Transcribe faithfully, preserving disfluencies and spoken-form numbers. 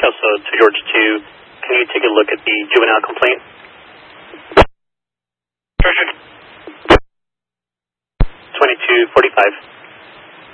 also to George two. Can you take a look at the juvenile complaint? twenty-two forty-five.